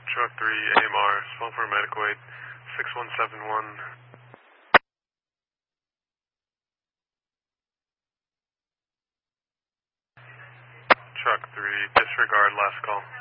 Truck 3, AMR, small for medical aid, 6171. Truck 3, disregard last call.